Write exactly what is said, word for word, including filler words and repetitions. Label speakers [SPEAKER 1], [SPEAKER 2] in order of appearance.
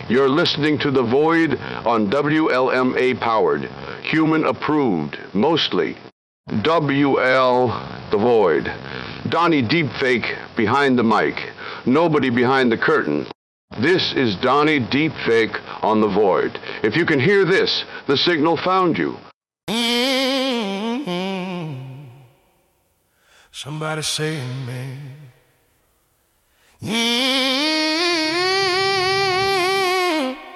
[SPEAKER 1] You're listening to The Void on W L M A powered, human approved, mostly. W L The Void. Donnie Deepfake behind the mic. Nobody behind the curtain. This is Donnie Deepfake on The Void. If you can hear this, the signal found you.
[SPEAKER 2] Mm-hmm. Somebody say me. Mm-hmm.